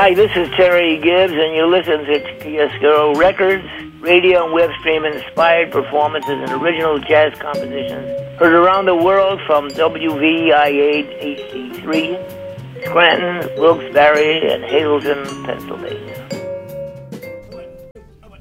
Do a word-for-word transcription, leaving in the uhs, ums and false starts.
Hi, this is Terry Gibbs, and you listen to Chiaroscuro Records, radio and web stream inspired performances and original jazz compositions heard around the world from W V I A H D three, Scranton, Wilkes-Barre, and Hazleton, Pennsylvania.